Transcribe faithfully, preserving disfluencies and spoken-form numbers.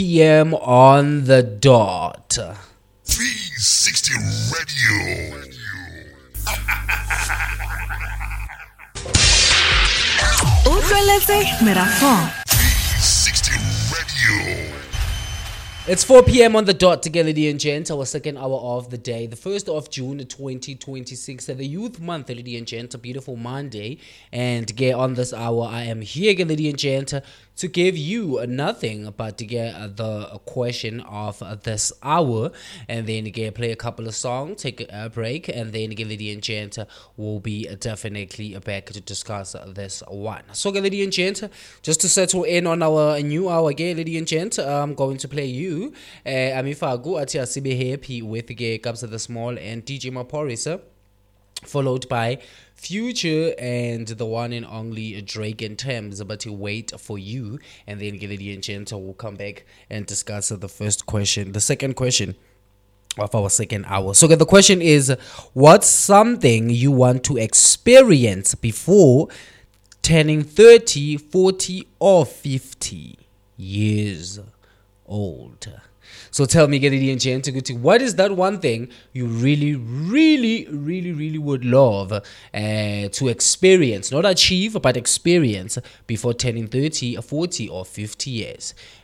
P M on the dot. three sixty Radio. Utlweletse Merafong. three sixty Radio. It's four p.m. on the dot together, ladies and gents. Our second hour of the day, the first of June twenty twenty-six, the Youth Month, ladies and gents. A beautiful Monday. And get on this hour, I am here, ladies and gents, to give you nothing but to get the question of this hour. And then again, play a couple of songs, take a break, and then again, ladies and gents, will be definitely back to discuss this one. So, ladies and gents, just to settle in on our new hour again, ladies and gents, I'm going to play you. Uh, Amifagu ati asibe happy with the Gabs of the Small and D J Maporisa, followed by Future and the one and only Drake and Thames, but to wait for you. And then Lady and Genta will come back and discuss the first question, the second question of our second hour. So the question is, what's something you want to experience before turning thirty, forty, or fifty years old? So tell me, Lady and Gentlemen, what is that one thing you really, really, really, really would love uh, to experience, not achieve, but experience before turning thirty, forty, or fifty years?